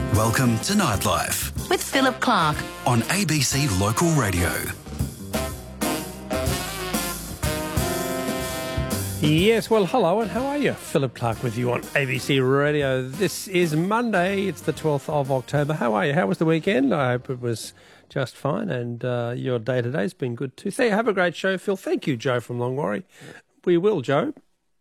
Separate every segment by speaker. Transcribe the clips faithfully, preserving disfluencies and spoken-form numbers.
Speaker 1: Welcome to Nightlife
Speaker 2: with Philip Clark
Speaker 1: on A B C Local Radio.
Speaker 3: Yes, well, hello and how are you? Philip Clark with you on A B C Radio. This is Monday, it's the twelfth of October. How are you? How was the weekend? I hope it was just fine and uh, your day-to-day has been good too. So have a great show, Phil. Thank you, Joe from Longwarry. We will, Joe.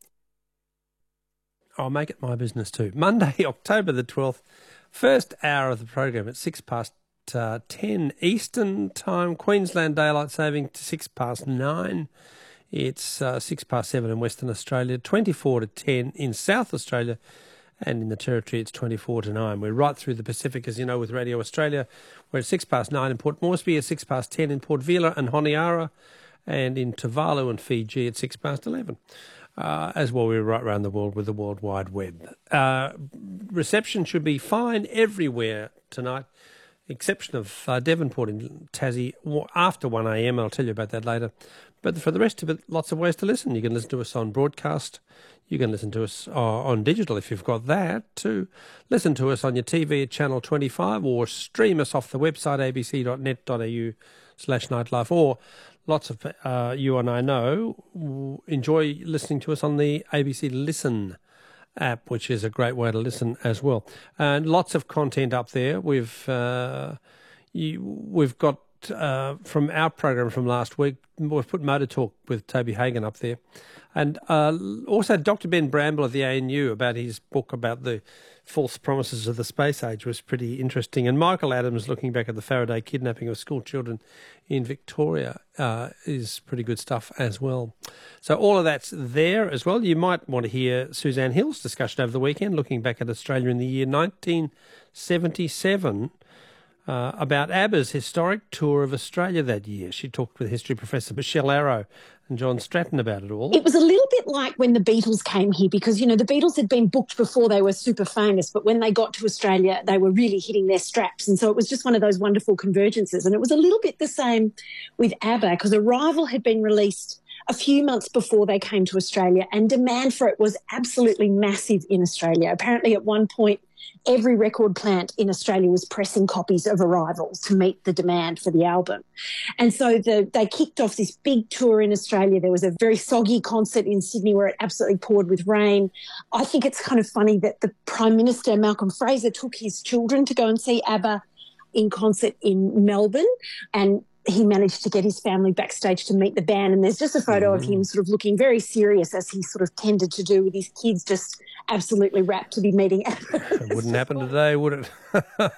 Speaker 3: I'll make it my business too. Monday, October the twelfth, first hour of the program at six past uh, ten Eastern Time, Queensland Daylight Saving to six past nine. It's uh, six past seven in Western Australia, twenty-four to ten in South Australia, and in the Territory it's twenty-four to nine. We're right through the Pacific, as you know, with Radio Australia. We're at six past nine in Port Moresby, at six past ten in Port Vila and Honiara, and in Tuvalu and Fiji at six past eleven. Uh, as well, we're right around the world with the World Wide Web. Uh, reception should be fine everywhere tonight, exception of uh, Devonport in Tassie after one a.m. I'll tell you about that later. But for the rest of it, lots of ways to listen. You can listen to us on broadcast. You can listen to us uh, on digital if you've got that too. Listen to us on your T V at Channel twenty-five or stream us off the website a b c dot net dot a u slash nightlife. Or lots of uh, you and I know enjoy listening to us on the A B C Listen app, which is a great way to listen as well. And lots of content up there. We've uh, you, we've got uh, from our program from last week. We've put Motor Talk with Toby Hagan up there, and uh, also Doctor Ben Bramble of the A N U about his book about the false promises of the space age was pretty interesting. And Michael Adams looking back at the Faraday kidnapping of school children in Victoria uh, is pretty good stuff as well. So all of that's there as well. You might want to hear Suzanne Hill's discussion over the weekend, looking back at Australia in the year nineteen seventy-seven, uh, about ABBA's historic tour of Australia that year. She talked with history professor Michelle Arrow and John Stratton about it all.
Speaker 4: It was a little bit like when the Beatles came here because, you know, the Beatles had been booked before they were super famous, but when they got to Australia, they were really hitting their straps. And so it was just one of those wonderful convergences. And it was a little bit the same with ABBA because Arrival had been released a few months before they came to Australia, and demand for it was absolutely massive in Australia. Apparently at one point, every record plant in Australia was pressing copies of Arrival to meet the demand for the album. And so the, they kicked off this big tour in Australia. There was a very soggy concert in Sydney where it absolutely poured with rain. I think it's kind of funny that the Prime Minister, Malcolm Fraser, took his children to go and see ABBA in concert in Melbourne, and he managed to get his family backstage to meet the band. And there's just a photo mm. of him sort of looking very serious, as he sort of tended to do, with his kids just absolutely rapt to be meeting ABBA.
Speaker 3: It wouldn't happen today, would it?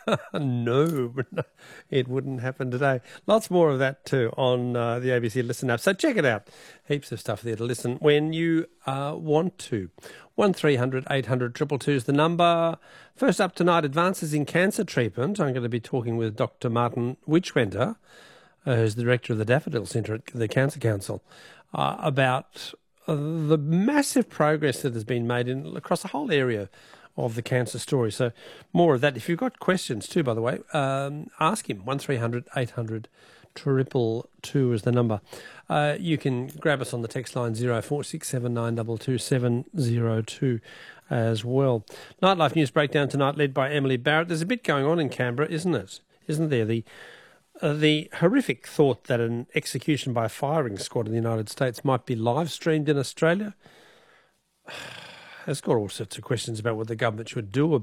Speaker 3: No, it wouldn't happen today. Lots more of that too on uh, the A B C Listen app. So check it out. Heaps of stuff there to listen when you uh, want to. one three hundred eight hundred two two two is the number. First up tonight, advances in cancer treatment. I'm going to be talking with Doctor Martin Witchwender, Uh, who's the director of the Daffodil Centre at the Cancer Council, uh, about uh, the massive progress that has been made in across the whole area of the cancer story. So more of that. If you've got questions too, by the way, um, ask him. one three hundred eight hundred two two two is the number. Uh, you can grab us on the text line zero four six seven nine two two seven zero two as well. Nightlife News Breakdown tonight led by Emily Barrett. There's a bit going on in Canberra, isn't it? Isn't there? The Uh, the horrific thought that an execution by a firing squad in the United States might be live-streamed in Australia has got all sorts of questions about what the government should do about